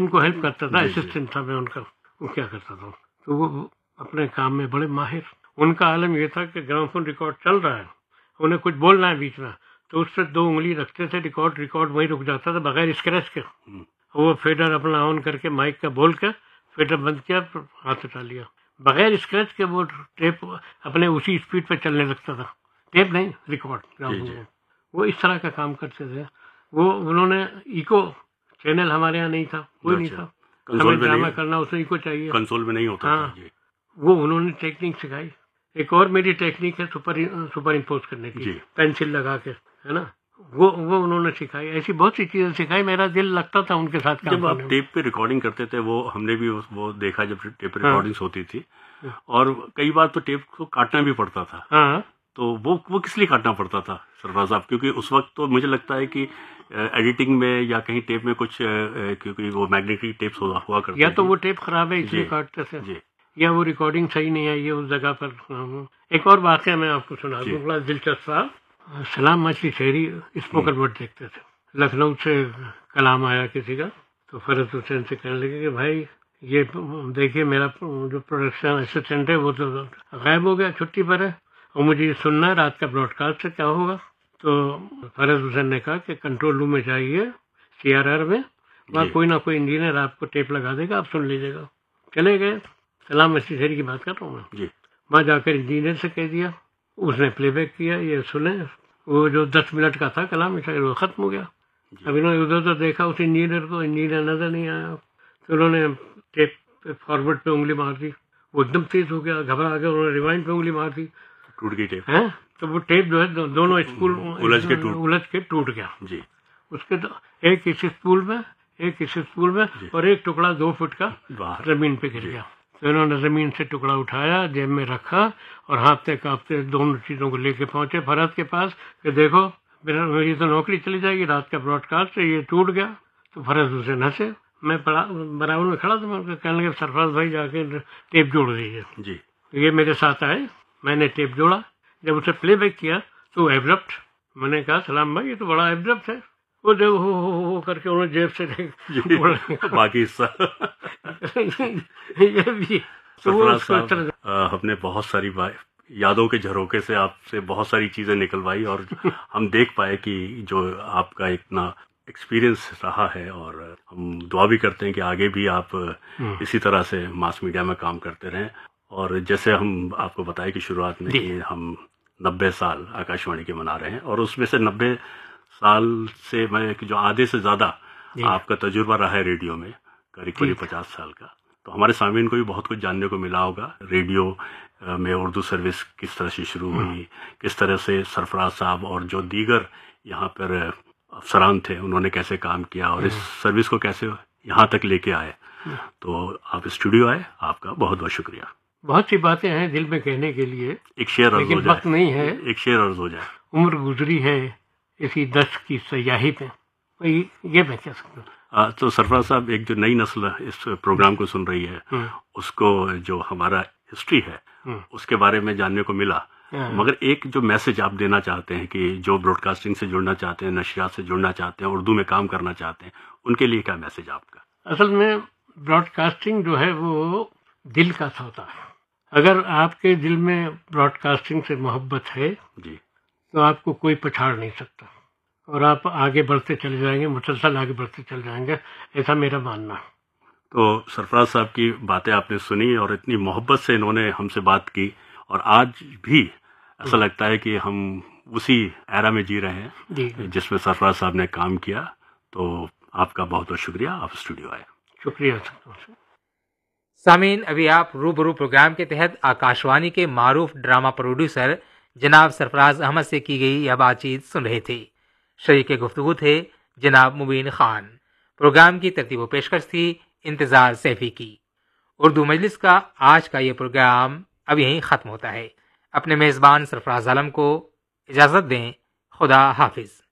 ان کو ہیلپ کرتا تھا، اسسٹنٹ تھا میں ان کا، وہ کیا کرتا تھا، تو وہ اپنے کام میں بڑے ماہر. ان کا عالم یہ تھا کہ گرام فون ریکارڈ چل رہا ہے، انہیں کچھ بولنا ہے بیچ میں، تو اس پہ 2 انگلی رکھتے تھے، ریکارڈ وہیں رک جاتا تھا بغیر اسکریچ کے. وہ فیڈر اپنا آن کر کے مائک کا بول کے فیڈر بند کیا، ہاتھ اٹھا لیا، بغیر اسکریچ کے وہ ٹیپ اپنے اسی اسپیڈ پہ چلنے لگتا تھا، ٹیپ نہیں ریکارڈ. وہ اس طرح کا کام کرتے تھے. وہ انہوں نے ایکو چینل ہمارے یہاں نہیں تھا، کوئی نہیں تھا، ہمیں ڈرامہ کرنا اس میں ایکو چاہیے، کنسول میں نہیں ہوتا. وہ انہوں نے ٹیکنیک سکھائی. ایک اور میری ٹیکنیک ہے سپر امپوز کرنے کی، پینسل لگا کے، ہے نا، وہ انہوں نے سکھائی. ایسی بہت سی چیزیں سکھائی، میرا دل لگتا تھا ان کے ساتھ کام جب آپ ٹیپ پہ ریکارڈنگ کرتے تھے، وہ ہم نے بھی وہ دیکھا جب ٹیپ پہ ریکارڈنگس ہوتی تھی، اور کئی بار تو ٹیپ کو کاٹنا بھی پڑتا تھا. تو وہ کس لیے کاٹنا پڑتا تھا سرفراز صاحب؟ کیونکہ اس وقت تو مجھے لگتا ہے کہ ایڈیٹنگ میں یا کہیں ٹیپ میں کچھ، کیونکہ وہ میگنیٹک ٹیپس ہوا کرتے، یا تو وہ ٹیپ خراب ہے اس لیے کاٹتے تھے، یا وہ ریکارڈنگ صحیح نہیں آئی ہے اس جگہ پر. ایک اور واقعہ میں آپ کو سنا دوں، بڑا دلچسپ تھا. سلام مچھلی شہری اسپوکن ورڈ دیکھتے تھے. لکھنؤ سے کلام آیا کسی کا، تو فرد حسین سے کہنے لگے کہ بھائی یہ دیکھیے میرا جو پروڈکشن اسسٹنٹ ہے وہ تو غائب ہو گیا، چھٹی پر ہے، اور مجھے یہ سننا ہے رات کا براڈ کاسٹ ہے، کیا ہوگا؟ تو فرد حسین نے کہا کہ کنٹرول روم میں جائیے CRR میں، وہاں کوئی نہ کوئی انجینئر آپ کو ٹیپ لگا دے گا، آپ سن لیجیے گا. چلے گئے. سلام مچھلی شہری کی بات کر رہا ہوں میں. وہاں جا کر انجینئر سے کہہ دیا، اس نے پلے بیک کیا، یہ سنیں. وہ جو 10 منٹ کا تھا کلام، وہ ختم ہو گیا. اب انہوں نے ادھر ادھر دیکھا اس انجینئر کو، انجینئر نظر نہیں آیا. تو انہوں نے ٹیپ پہ فارورڈ پہ انگلی مار دی، وہ ایک دم تیز ہو گیا، گھبرا گیا. انہوں نے ریوائنڈ پہ انگلی مار دی، ٹوٹ گئی ٹیپ. تو وہ ٹیپ جو ہے دونوں اسپول الجھ کے ٹوٹ گیا. اس کے ایک اس اسپول میں اور ایک ٹکڑا 2 فٹ کا زمین پہ گر گیا. تو انہوں نے زمین سے ٹکڑا اٹھایا، جیب میں رکھا، اور ہانپتے کانپتے دونوں چیزوں کو لے کے پہنچے فرحت کے پاس کہ دیکھو میری تو نوکری چلی جائے گی، رات کا براڈ کاسٹ یہ ٹوٹ گیا. تو فرحت حسین ہنسے. میں برابر میں کھڑا تھا، میں کہنے لگا سرفراز بھائی جا کے ٹیپ جوڑ دیجیے. یہ میرے ساتھ آئے، میں نے ٹیپ جوڑا. جب اسے پلے بیک کیا تو ایبرپٹ. میں نے کہا سلام بھائی یہ تو بڑا ایبرپٹ ہے. وہ جو ہو کر کے انہوں نے جیب سے باقی حصہ یہ بھی. ہم نے بہت ساری یادوں کے جھروکے سے آپ سے بہت ساری چیزیں نکلوائی، اور ہم دیکھ پائے کہ جو آپ کا اتنا ایکسپیرینس رہا ہے، اور ہم دعا بھی کرتے ہیں کہ آگے بھی آپ اسی طرح سے ماس میڈیا میں کام کرتے رہیں. اور جیسے ہم آپ کو بتائے کہ شروعات میں کہ ہم 90 سال آکاش وانی کے منا رہے ہیں، اور اس میں سے 90 سال سے میں جو آدھے سے زیادہ آپ کا تجربہ رہا ہے ریڈیو میں، قریب 50 سال کا. تو ہمارے سامعین کو بھی بہت کچھ جاننے کو ملا ہوگا. ریڈیو میں اردو سروس کس طرح سے شروع ہوئی، کس طرح سے سرفراز صاحب اور جو دیگر یہاں پر افسران تھے انہوں نے کیسے کام کیا، اور اس سروس کو کیسے یہاں تک لے کے آئے. تو آپ اسٹوڈیو آئے، آپ کا بہت بہت شکریہ. بہت سی باتیں ہیں دل میں کہنے کے لیے، ایک شعر عرض ہو جائے، وقت نہیں ہے. ایک شعر عرض ہو جائے. عمر گزری ہے اسی دست کی سیاہی پہ، یہ میں کہہ سکتا ہوں. تو سرفراز صاحب، ایک جو نئی نسل اس پروگرام کو سن رہی ہے، اس کو جو ہمارا ہسٹری ہے اس کے بارے میں جاننے کو ملا، مگر ایک جو میسج آپ دینا چاہتے ہیں کہ جو براڈ کاسٹنگ سے جڑنا چاہتے ہیں، نشریات سے جڑنا چاہتے ہیں، اردو میں کام کرنا چاہتے ہیں، ان کے لیے کیا میسج آپ کا؟ اصل میں براڈ کاسٹنگ جو ہے وہ دل کا ہوتا ہے. اگر آپ کے دل میں براڈ کاسٹنگ سے محبت ہے تو آپ کو کوئی پچھاڑ نہیں سکتا، اور آپ آگے بڑھتے چلے جائیں گے، مسلسل آگے بڑھتے چلے جائیں گے، ایسا میرا ماننا ہے. تو سرفراز صاحب کی باتیں آپ نے سنی، اور اتنی محبت سے انہوں نے ہم سے بات کی، اور آج بھی ایسا لگتا ہے کہ ہم اسی ایرا میں جی رہے ہیں جس میں سرفراز صاحب نے کام کیا. تو آپ کا بہت بہت شکریہ، آپ اسٹوڈیو آئے. شکریہ. سامعین، ابھی آپ روبرو پروگرام کے تحت آکاش وانی کے معروف ڈرامہ پروڈیوسر جناب سرفراز احمد سے کی گئی یہ بات چیت سن رہے تھے. شریک گفتگو تھے جناب مبین خان. پروگرام کی ترتیب و پیشکش تھی انتظار سیفی کی. اردو مجلس کا آج کا یہ پروگرام اب یہیں ختم ہوتا ہے. اپنے میزبان سرفراز عالم کو اجازت دیں. خدا حافظ.